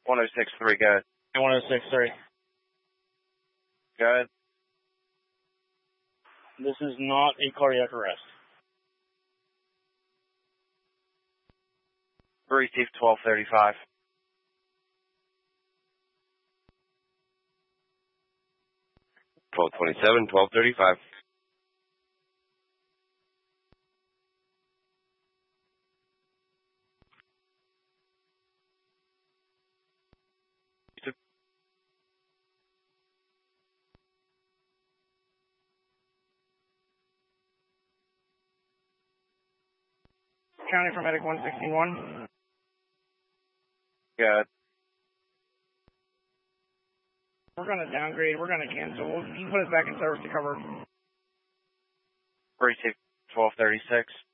1063, go ahead. 1063. Go ahead. This is not a cardiac arrest. Received 1235. $1227, $1235. County for Medic 161. Go ahead. We're going to downgrade. We're going to cancel. You can put us back in service to cover. Received 1236.